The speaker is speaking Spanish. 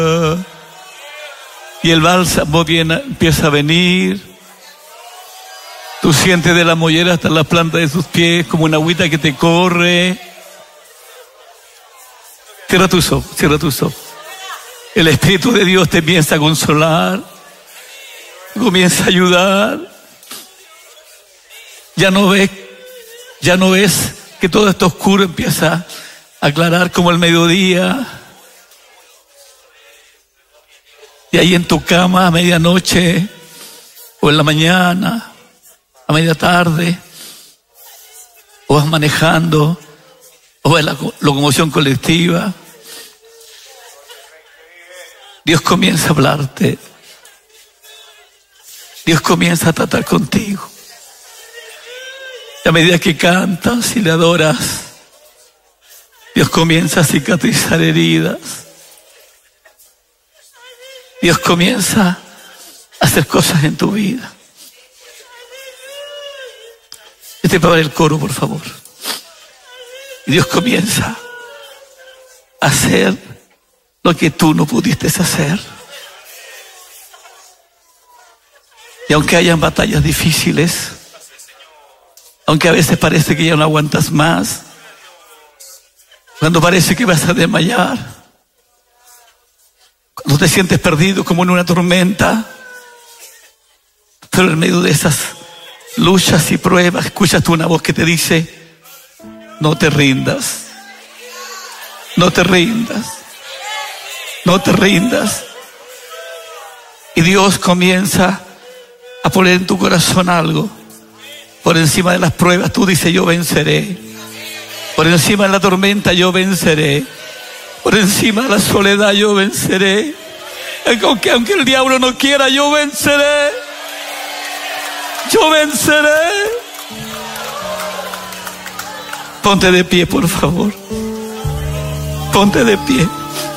Y el bálsamo empieza a venir. Tú sientes de la mollera hasta la planta de sus pies como una agüita que te corre. Cierra tus ojos, cierra tus ojos. El Espíritu de Dios te empieza a consolar, comienza a ayudar. Ya no ves que todo esto oscuro empieza a aclarar como el mediodía. Y ahí en tu cama a medianoche o en la mañana, a media tarde, o vas manejando, o en la locomoción colectiva, Dios comienza a hablarte. Dios comienza a tratar contigo. Y a medida que cantas y le adoras, Dios comienza a cicatrizar heridas. Dios comienza a hacer cosas en tu vida. Para el coro, por favor. Y Dios comienza a hacer lo que tú no pudiste hacer. Y aunque hayan batallas difíciles, aunque a veces parece que ya no aguantas más, cuando parece que vas a desmayar, cuando te sientes perdido como en una tormenta, pero en medio de esas luchas y pruebas, escuchas tú una voz que te dice: no te rindas, no te rindas, no te rindas. Y Dios comienza a poner en tu corazón algo. Por encima de las pruebas tú dices: yo venceré. Por encima de la tormenta yo venceré. Por encima de la soledad yo venceré. Aunque el diablo no quiera, yo venceré. Yo venceré. Ponte de pie, por favor. Ponte de pie.